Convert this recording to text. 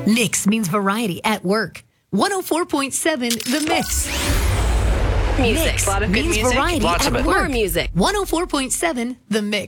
Mix means variety at work. 104.7 The Mix. Music. Mix A lot of good means music. variety Lots at of it. work. More music. 104.7 The Mix.